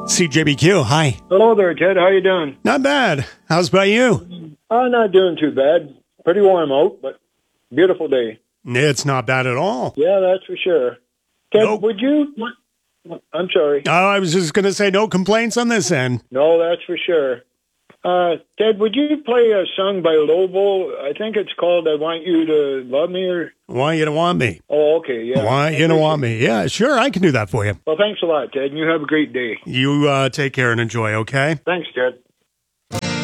CJBQ, hi. Hello there, Ted. How you doing? Not bad. How's about you? Not doing too bad. Pretty warm out, but beautiful day. It's not bad at all. Yeah, that's for sure. Ted, Nope. would you... I'm sorry. Oh, I was just going to say no complaints on this end. No, that's for sure. Ted, would you play a song by Lobo? I think it's called I Want You to Love Me or... Want you to want me. Oh, okay, yeah. Want you to want me. Yeah, sure, I can do that for you. Well, thanks a lot, Ted, and you have a great day. You take care and enjoy, okay? Thanks, Ted.